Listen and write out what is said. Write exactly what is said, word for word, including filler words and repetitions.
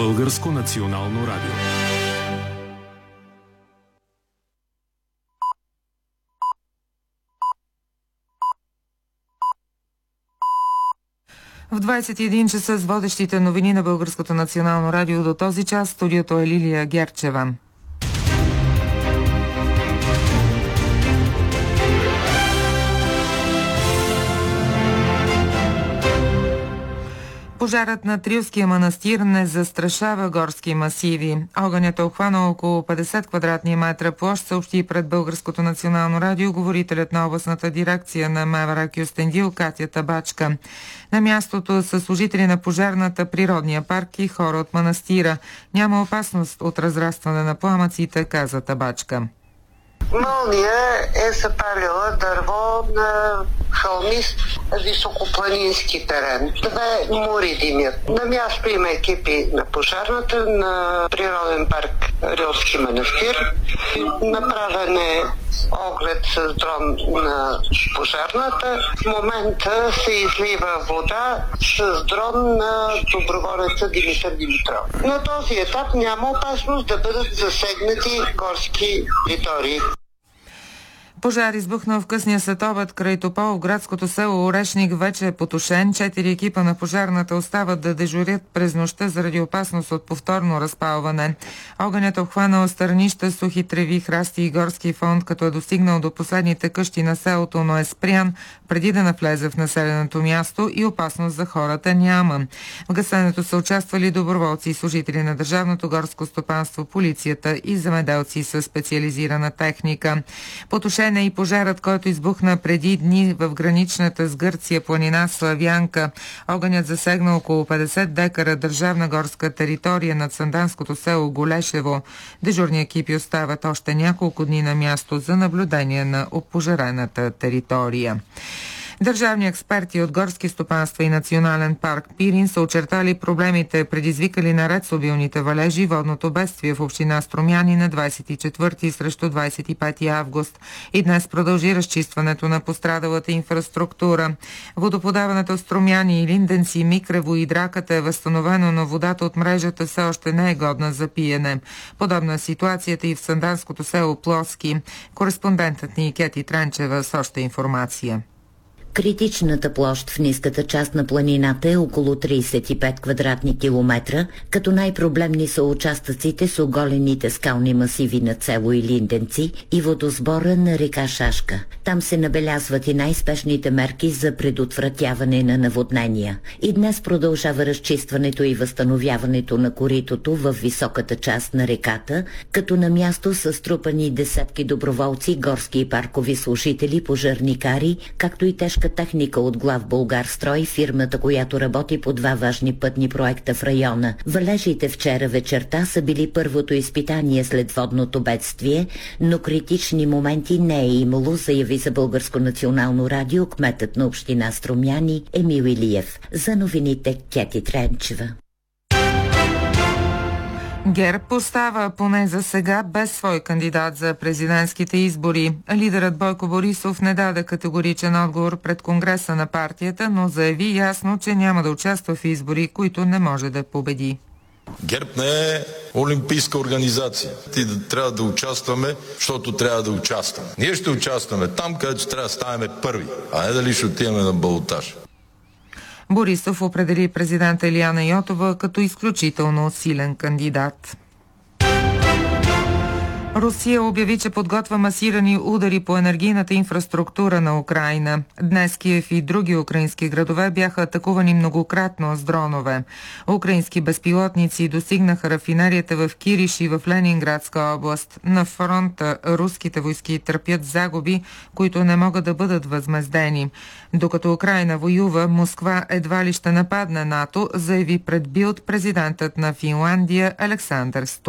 Българско национално радио. В двадесет и един часа с водещите новини на Българското национално радио до този час. Студиото е Лилия Герчева. Пожарът на Трилския манастир не застрашава горски масиви. Огънят е обхванал около петдесет квадратни метра площ, съобщи пред Българското национално радио говорителят на областната дирекция на МВР Кюстендил Катя Табачка. На мястото са служители на пожарната, природния парк и хора от манастира. Няма опасност от разрастване на пламъците, каза Табачка. Мълния е запалила дърво на хълмист високопланински терен. Две мури димят. На място има екипи на пожарната, на природен парк Рилски манастир. Направен е оглед с дрон на пожарната. В момента се излива вода с дрон на доброволеца Димитър Димитров. На този етап няма опасност да бъдат засегнати горски територии. Пожар избухнал в късния следобед край Топол в градското село Орешник вече е потушен. Четири екипа на пожарната остават да дежурят през нощта заради опасност от повторно разпалване. Огънят обхванал стърнища, сухи треви, храсти и горски фонд, като е достигнал до последните къщи на селото, но е спрян преди да навлезе в населеното място и опасност за хората няма. В гасенето са участвали доброволци и служители на Държавното горско стопанство, полицията и земеделци със специализирана техника. Потушен е и пожарът, който избухна преди дни в граничната с Гърция планина Славянка. Огънят засегна около петдесет декара държавна горска територия над санданското село Голешево. Дежурни екипи остават още няколко дни на място за наблюдение на опожарената територия. Държавни експерти от горски стопанства и национален парк Пирин са очертали проблемите, предизвикали наред с обилните валежи водното бедствие в община Струмяни на двадесет и четвърти срещу двадесет и пети август. И днес продължи разчистването на пострадалата инфраструктура. Водоподаването в Струмяни, Линденци, Микрево и Драката е възстановено, но водата от мрежата все още не е годна за пиене. Подобна е ситуацията и в санданското село Плоски. Кореспондентът ни Кети Тренчева с още информация. Критичната площ в ниската част на планината е около тридесет и пет квадратни километра, като най-проблемни са участъците с оголените скални масиви на село Илинденци и водосбора на река Шашка. Там се набелязват и най-спешните мерки за предотвратяване на наводнения. И днес продължава разчистването и възстановяването на коритото в високата част на реката, като на място са струпани десетки доброволци, горски и паркови служители, пожарникари, както и тежка техника от Глав Булгарстрой, фирмата, която работи по два важни пътни проекта в района. Валежите вчера вечерта са били първото изпитание след водното бедствие, но критични моменти не е имало, заяви за Българско национално радио кметът на община Струмяни Емил Илиев. За новините Кети Тренчева. ГЕРБ остава поне за сега без свой кандидат за президентските избори. Лидерът Бойко Борисов не даде категоричен отговор пред Конгреса на партията, но заяви ясно, че няма да участва в избори, които не може да победи. ГЕРБ не е олимпийска организация. Ти да трябва да участваме, защото трябва да участваме. Ние ще участваме там, където трябва да ставаме първи, а не дали ще отиваме на балотаж. Борисов определи президента Илияна Йотова като изключително силен кандидат. Русия обяви, че подготвя масирани удари по енергийната инфраструктура на Украйна. Днес Киев и други украински градове бяха атакувани многократно с дронове. Украински безпилотници достигнаха рафинерията в Кириш и в Ленинградска област. На фронта руските войски търпят загуби, които не могат да бъдат възмездени. Докато Украйна воюва, Москва едва ли ще нападне НАТО, заяви пред Билд президентът на Финландия Александър Ступ.